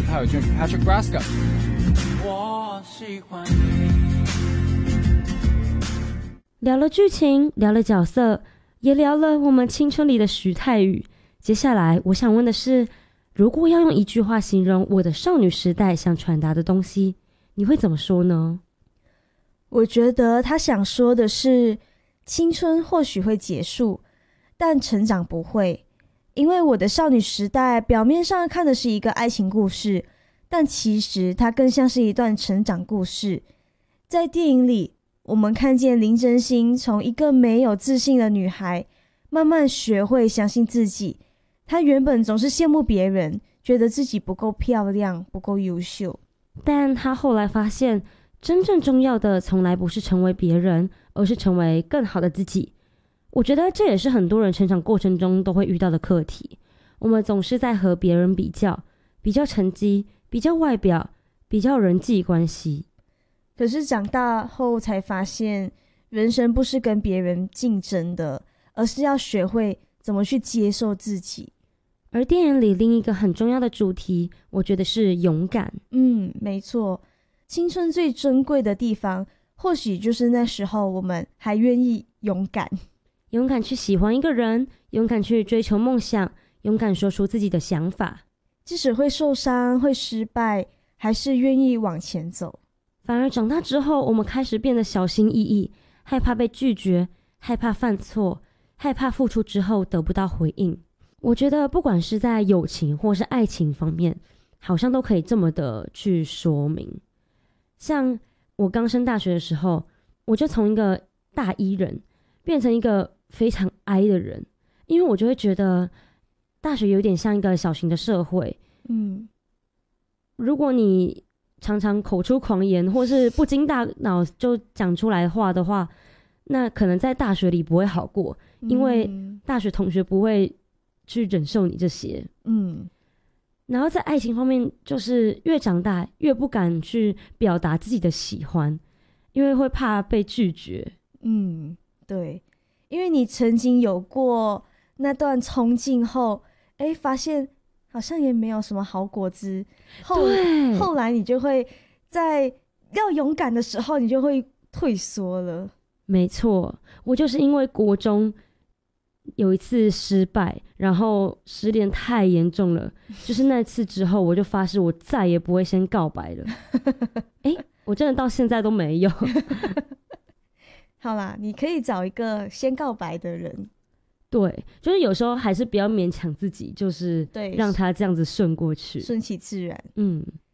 朴有俊 Patrick Brasco。 我喜欢你。 聊了剧情，聊了角色，也聊了我们青春里的徐太宇。接下来我想问的是，如果要用一句话形容我的少女时代想传达的东西，你会怎么说呢？ 我觉得他想说的是，青春或许会结束，但成长不会。因为我的少女时代表面上看的是一个爱情故事，但其实它更像是一段成长故事。在电影里，我们看见林真心从一个没有自信的女孩，慢慢学会相信自己。她原本总是羡慕别人，觉得自己不够漂亮，不够优秀。 但她后来发现，真正重要的从来不是成为别人，而是成为更好的自己。我觉得这也是很多人成长过程中都会遇到的课题。我们总是在和别人比较，比较成绩，比较外表，比较人际关系。 可是长大后才发现，人生不是跟别人竞争的，而是要学会怎么去接受自己。 而电影里另一个很重要的主题，我觉得是勇敢。 没错。青春最珍贵的地方，或许就是那时候我们还愿意勇敢。 勇敢去喜欢一个人，勇敢去追求梦想，勇敢说出自己的想法。 即使会受伤，会失败，还是愿意往前走。 反而长大之后，我们开始变得小心翼翼，害怕被拒绝，害怕犯错，害怕付出之后得不到回应。我觉得不管是在友情或是爱情方面，好像都可以这么的去说明。像我刚升大学的时候，我就从一个大一人变成一个非常 I 的人，因为我就会觉得大学有点像一个小型的社会。如果你常常口出狂言，或是不经大脑就讲出来话的话，那可能在大学里不会好过，因为大学同学不会去忍受你这些。然后在爱情方面，就是越长大越不敢去表达自己的喜欢，因为会怕被拒绝。 对，因为你曾经有过那段冲劲后，发现好像也没有什么好果子。后来你就会在要勇敢的时候，你就会退缩了。 没错，我就是因为国中有一次失败，然后失恋太严重了，就是那次之后，我就发誓我再也不会先告白了。我真的到现在都没有。 好啦，你可以找一个先告白的人。 对，就是有时候还是不要勉强自己，就是对， 让他这样子顺过去， 顺其自然。